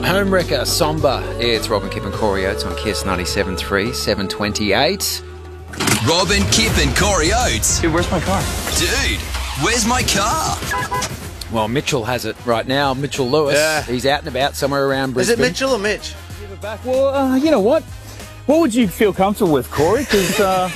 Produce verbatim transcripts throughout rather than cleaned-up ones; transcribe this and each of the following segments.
Homewrecker, Somber. It's Robin, Kip and Corey Oates on Kiss ninety-seven point three, seven twenty-eight. Robin, Kip and Corey Oates. Dude, where's my car? Dude, where's my car? Well, Mitchell has it right now. Mitchell Lewis. Yeah. He's out and about somewhere around Is Brisbane. it Mitchell or Mitch? Well, uh, you know what? What would you feel comfortable with, Corey? Because, uh,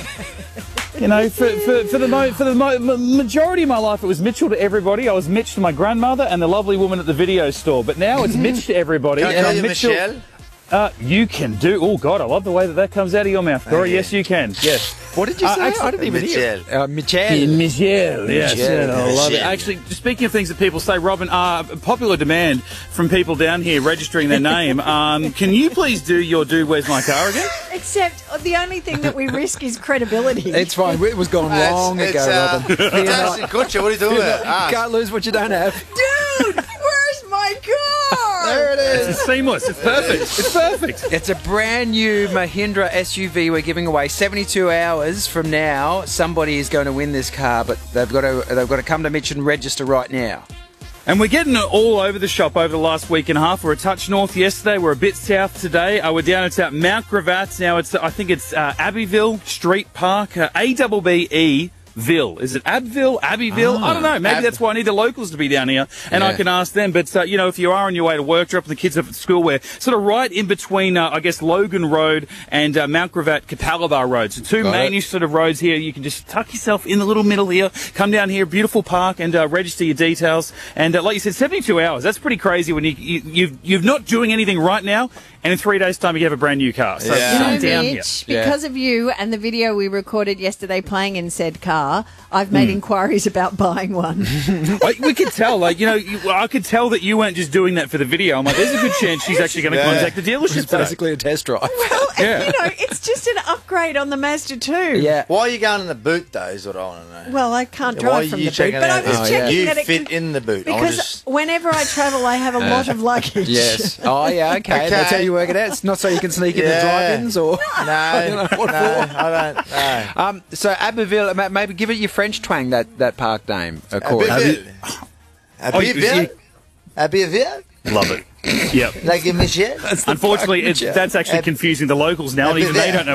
you know, for, for, for the mo- for the mo- majority of my life, it was Mitchell to everybody. I was Mitch to my grandmother and the lovely woman at the video store. But now it's Mitch to everybody. Can I and call I'm you Mitchell. Michelle? Uh, you can do. Oh God, I love the way that that comes out of your mouth, Corey. yeah. Yes, you can. Yes. What did you Uh, say? actually- I didn't even hear. Michelle. Uh, Michelle. Michelle, yes, Michelle. yeah, I love it. Michelle. Actually, speaking of things that people say, Robin, uh, popular demand from people down here registering their name. Um, can you please do your "Do Where's My Car" again? Except the only thing that we risk is credibility. It's fine. It was gone long It's, ago, it's, uh, Robin. Fear it's not. Ashton Kutcher. What are you doing there? You Ah. can't lose what you don't have. Dude, where's my car? There it is. It's seamless. It's perfect. It's perfect. It's a brand new Mahindra S U V we're giving away. seventy-two hours from now, somebody is going to win this car, but they've got to they've got to come to Mitch and register right now. And we're getting it all over the shop over the last week and a half. We're a touch north yesterday. We're a bit south today. Uh, we're down at uh, Mount Gravatt. Now it's I think it's uh, Abbeyville Street Park. Uh, A B B E Ville. Is it Abville? Abbeyville? Ah, I don't know. Maybe Ab- that's why I need the locals to be down here, and Yeah. I can ask them. But, uh, you know, if you are on your way to work, dropping the kids off at school, we're sort of right in between, uh, I guess, Logan Road and uh, Mount Gravatt Capalaba Road. So two Got main it. sort of roads here. You can just tuck yourself in the little middle here, come down here, beautiful park, and uh, register your details. And uh, like you said, seventy-two hours. That's pretty crazy when you, you, you've, you're not doing anything right now, and in three days' time you have a brand new car. So Yeah. You know, come down here. Mitch, Yeah. because of you and the video we recorded yesterday playing in said car, I've made inquiries about buying one. I, we could tell, like, you know, you, I could tell that you weren't just doing that for the video. I'm like, there's a good chance she's actually going to Yeah. contact the dealership It's today. basically a test drive. Well, and, Yeah. you know, it's just an upgrade on the Mazda two. Yeah. Why are you going in the boot, though, is what I want to know. Well, I can't Why drive are from you the boot, checking but I out was Oh, yeah. checking You that it fit can, in the boot. I because just... whenever I travel, I have a lot of luggage. Yes. Oh, yeah, okay. Okay. That's how you work it out. It's not so you can sneak in the Yeah. drive-ins or... No, know what no, I don't know. Um, so Abbeville, ma- maybe give it your French twang, that, that park name, uh, Corey. Abbeville. Oh, you- Abbeville? Abbeville? Love it. Yep. Like a Michelle? Unfortunately, it's, Yeah. that's actually Ab- confusing the locals now, and even they Abbeville. don't know